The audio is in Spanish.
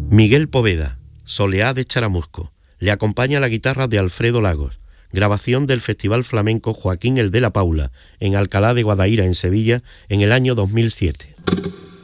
Miguel Poveda, Soleá de Charamusco. Le acompaña la guitarra de Alfredo Lagos. Grabación del Festival Flamenco Joaquín el de la Paula, en Alcalá de Guadaira, en Sevilla, en el año 2007.